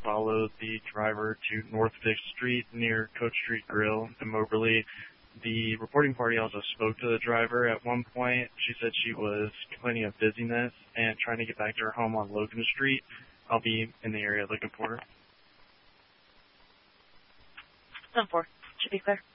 followed the driver to North 5th Street near Coach Street Grill in Moberly. The reporting party also spoke to the driver at one point. She said she was complaining of dizziness and trying to get back to her home on Logan Street. I'll be in the area looking for her. 10-4. Should be clear.